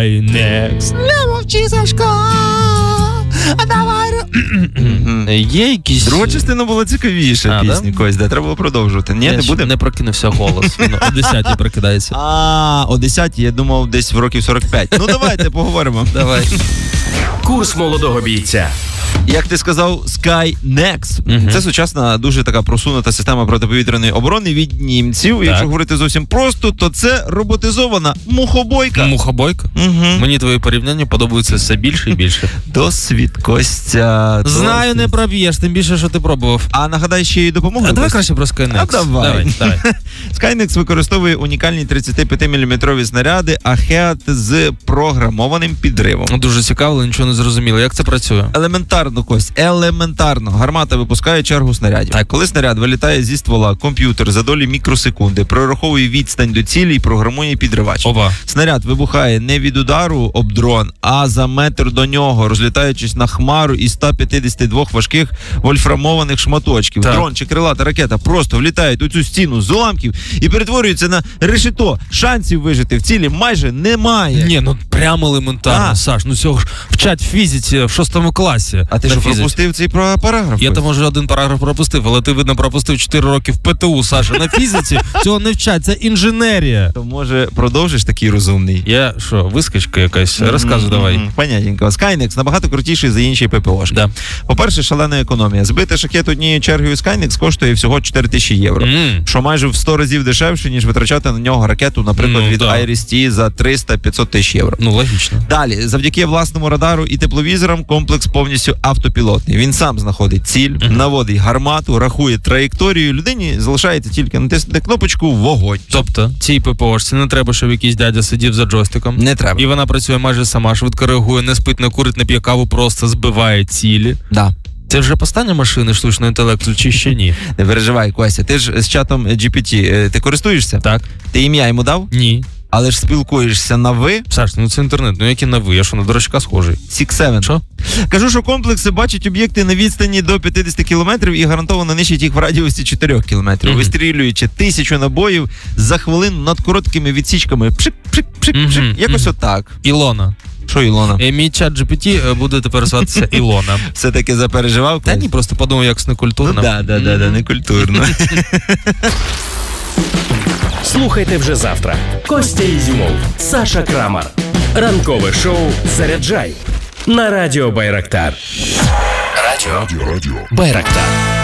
Skynex. Не мовчи, Сашко. Давай. Є якісь... Друга частина була цікавіша пісні, Кость, де треба було продовжувати. Ні, не буде? Не прокинувся голос. Воно о 10-й прокидається. О 10-й, я думав, десь в років 45. Ну, давайте поговоримо. Давай. Курс молодого бійця. Як ти сказав, Skynex. Це сучасна, дуже така просунута система протиповітряної оборони від німців. Якщо говорити зовсім просто, то це роботизована мухобойка. Мухобойка? Мені твої порівняння подобаються все більше і більше. Досвід, Костя. Знаю, не проб'єш, тим більше, що ти пробував. А нагадай ще й допомогу. Давай краще про Skynex. Давай. Skynex використовує унікальні 35-мм снаряди АХЕАТ з програмованим підривом. Дуже цікаво, але нічого не зрозуміло. Як це працює? Елементарно, Кость, елементарно. Гармата випускає чергу снарядів. Так. Коли снаряд вилітає зі ствола, комп'ютер за долі мікросекунди прораховує відстань до цілі і програмує підривач. Ова. Снаряд вибухає не від удару об дрон, а за метр до нього, розлітаючись на хмару із 152 важких вольфрамованих шматочків. Так. Дрон чи крилата ракета просто влітають у цю стіну з уламків і перетворюються на решето. Шансів вижити в цілі майже немає. Ні, ну прямо елементарно, Саш. Ну цього ж вчать фізиці в 6 класі. А ти що, пропустив цей параграф? Я там може один параграф пропустив, але ти, видно, пропустив 4 роки в ПТУ, Саша. На фізиці цього не вчать, це інженерія. То може продовжиш такий розумний? Я що, вискочка якась? Розказуй давай. Понятненько. Skynex набагато крутіший за інші ППОшки. Да. По-перше, шалена економія. Збити шахет однією чергою Skynex коштує всього 4000 євро. Що майже в 100 разів дешевше, ніж витрачати на нього ракету, наприклад, від Iris-T за 300-500 тисяч євро. Ну, логічно. Далі, завдяки власному радару і тепловізорам, комплекс повністю автопілотний. Він сам знаходить ціль, наводить гармату, рахує траєкторію. Людині залишається тільки натиснути кнопочку «Вогонь». Тобто, цій ППОшці не треба, щоб якийсь дядя сидів за джойстиком. Не треба. І вона працює майже сама, швидко реагує, не спить, не курить, не п'є каву, просто збиває цілі. Да. Це вже постання машини штучного інтелекту чи ще ні? Не переживай, Костя, ти ж з чатом GPT, ти користуєшся? Так. Ти ім'я йому дав? Ні. Але ж спілкуєшся на «ви». Саш, ну це інтернет, ну які на «ви», я що, на дурачка схожий? 6-7. Що? Кажу, що комплекси бачать об'єкти на відстані до 50 кілометрів і гарантовано нищать їх в радіусі 4 кілометрів, вистрілюючи 1000 набоїв за хвилину над короткими відсічками. Пшик-пшик-пшик-пшик. Якось отак. Ілона. Що Ілона? Мій чат GPT буде тепер зватися Ілона. Все-таки запереживав? Та ні, просто подумав, як некультурно. Ну да, некультурно. Слухайте вже завтра. Костя Ізюмов, Саша Крамар. Ранкове шоу «Заряджай» на радіо Байрактар. Радіо Байрактар.